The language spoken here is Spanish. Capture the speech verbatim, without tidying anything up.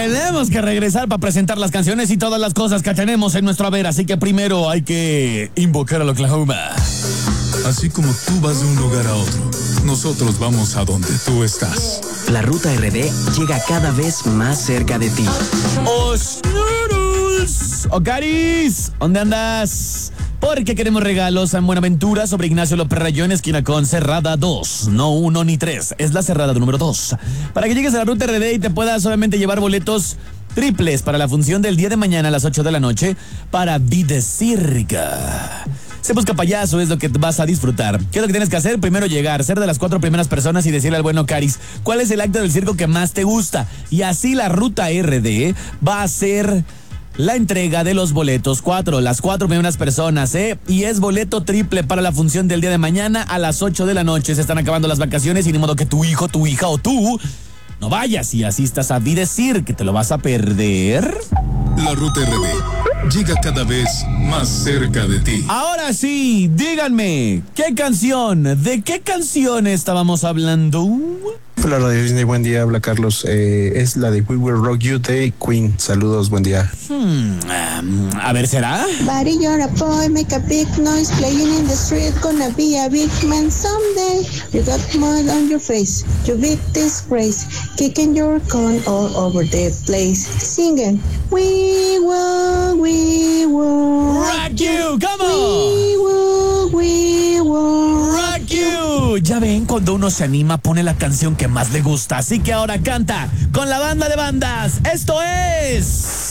tenemos que regresar para presentar las canciones y todas las cosas que tenemos en nuestro haber. Así que primero hay que invocar al Oklahoma. Así como tú vas de un lugar a otro, nosotros vamos a donde tú estás. La Ruta R D llega cada vez más cerca de ti. ¡Osnoodles! ¡Ocaris! ¿Dónde andas? Porque queremos regalos en Buenaventura sobre Ignacio López Rayón, esquina con Cerrada dos. No uno ni tres, es la Cerrada número dos. Para que llegues a la Ruta R D y te puedas solamente llevar boletos triples para la función del día de mañana a las ocho de la noche para Vida Circa. Se busca payaso, es lo que vas a disfrutar. ¿Qué es lo que tienes que hacer? Primero llegar, ser de las cuatro primeras personas y decirle al bueno Caris cuál es el acto del circo que más te gusta. Y así la Ruta R D va a ser la entrega de los boletos. Cuatro, las cuatro primeras personas, ¿eh? Y es boleto triple para la función del día de mañana a las ocho de la noche. Se están acabando las vacaciones y ni modo que tu hijo, tu hija o tú no vayas y asistas a Vida Circa, que te lo vas a perder. La Ruta R D llega cada vez más cerca de ti. Ahora sí, díganme, ¿qué canción? ¿De qué canción estábamos hablando? Hola Radio Disney, buen día, habla Carlos. Eh, es la de We Will Rock You de Queen. Saludos, buen día. Hmm, um, a ver, ¿será? Buddy, you're a boy, make a big noise, playing in the street, gonna be a big man someday. You got mud on your face, you big disgrace, kicking your con all over the place, singing, we will, we will rock you, come on. We will, we will rock you. Ya ven, cuando uno se anima pone la canción que más le gusta, así que ahora canta con la banda de bandas. Esto es